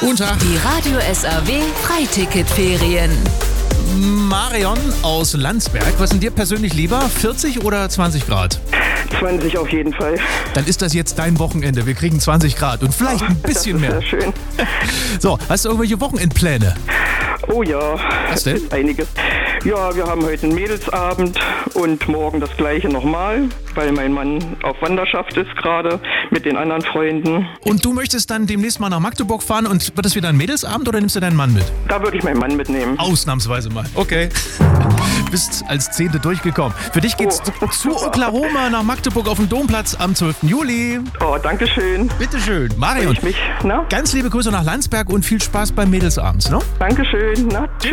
Guten Tag. Die Radio SAW Freiticketferien. Marion aus Landsberg. Was ist denn dir persönlich lieber? 40 oder 20 Grad? 20 auf jeden Fall. Dann ist das jetzt dein Wochenende. Wir kriegen 20 Grad und vielleicht ein bisschen mehr. Sehr schön. So, hast du irgendwelche Wochenendpläne? Oh ja, Was denn? Einiges. Ja, wir haben heute einen Mädelsabend und morgen das gleiche nochmal, weil mein Mann auf Wanderschaft ist gerade mit den anderen Freunden. Und du möchtest dann demnächst mal nach Magdeburg fahren und wird das wieder ein Mädelsabend oder nimmst du deinen Mann mit? Da würde ich meinen Mann mitnehmen. Ausnahmsweise mal. Okay. Bist als 10. durchgekommen. Für dich geht's zu Oklahoma nach Magdeburg auf dem Domplatz am 12. Juli. Oh, danke schön. Bitteschön. Marion, Ich mich, na? ganz liebe Grüße nach Landsberg und viel Spaß beim Mädelsabends, ne? Dankeschön, na? Tschüss.